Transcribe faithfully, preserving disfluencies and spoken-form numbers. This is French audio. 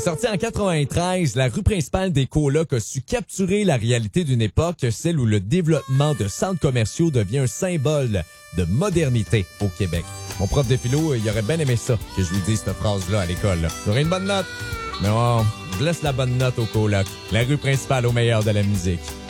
Sortie en quatre-vingt-treize, la rue principale des colocs a su capturer la réalité d'une époque, celle où le développement de centres commerciaux devient un symbole de modernité au Québec. Mon prof de philo, il aurait bien aimé ça, que je lui dise cette phrase-là à l'école. J'aurais une bonne note. Non, je laisse la bonne note au coloc. La rue principale au meilleur de la musique.